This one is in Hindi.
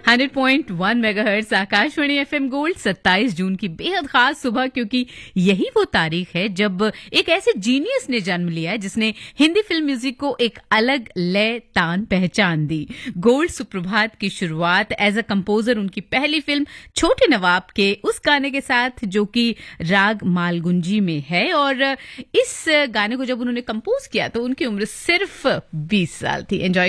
100.1 मेगाहर्ट्ज आकाशवाणी एफएम गोल्ड 27 जून की बेहद खास सुबह, क्योंकि यही वो तारीख है जब एक ऐसे जीनियस ने जन्म लिया जिसने हिंदी फिल्म म्यूजिक को एक अलग लय तान पहचान दी। गोल्ड सुप्रभात की शुरुआत एज अ कंपोजर उनकी पहली फिल्म छोटे नवाब के उस गाने के साथ जो कि राग मालगुंजी में है, और इस गाने को जब उन्होंने कंपोज किया तो उनकी उम्र सिर्फ 20 साल थी। एंजॉय